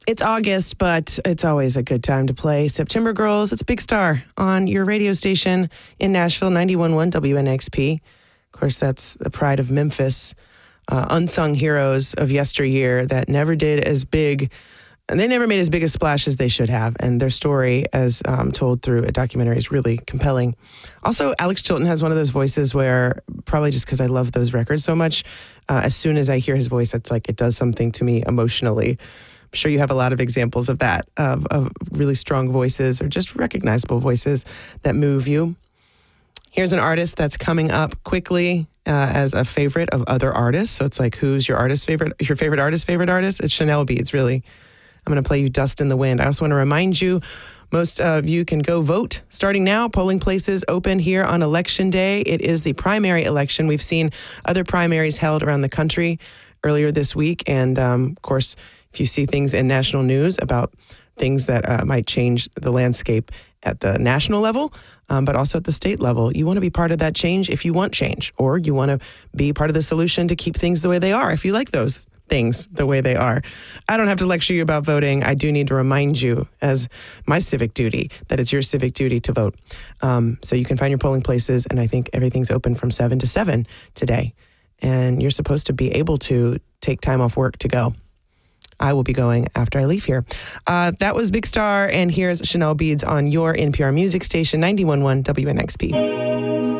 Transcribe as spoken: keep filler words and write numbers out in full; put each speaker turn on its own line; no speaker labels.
It's August, but it's always a good time to play September Girls. It's Big Star on your radio station in Nashville, ninety-one point one W N X P. Of course, that's the pride of Memphis. Uh, unsung heroes of yesteryear that never did as big, and they never made as big a splash as they should have. And their story, as um, told through a documentary, is really compelling. Also, Alex Chilton has one of those voices where, probably just because I love those records so much, uh, as soon as I hear his voice, it's like it does something to me emotionally. I'm sure you have a lot of examples of that, of, of really strong voices or just recognizable voices that move you. Here's an artist that's coming up quickly uh, as a favorite of other artists. So it's like, who's your artist's favorite, your favorite artist's favorite artist? It's Chanel Beads, really. I'm going to play you Dust in the Wind. I also want to remind you, most of you can go vote starting now. Polling places open here on Election Day. It is the primary election. We've seen other primaries held around the country earlier this week. And um, of course, if you see things in national news about things that uh, might change the landscape at the national level, um, but also at the state level, you want to be part of that change if you want change, or you want to be part of the solution to keep things the way they are if you like those things the way they are. I don't have to lecture you about voting. I do need to remind you, as my civic duty, that it's your civic duty to vote. Um, so you can find your polling places, and I think everything's open from seven to seven today. And you're supposed to be able to take time off work to go. I will be going after I leave here. Uh, that was Big Star, and here's Chanel Beads on your N P R music station, ninety-one point one W N X P.